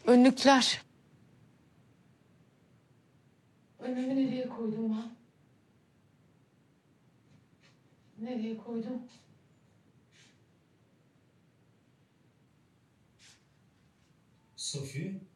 Önlükler. Önlüğümü nereye koydum ben? Nereye koydum? Safiye,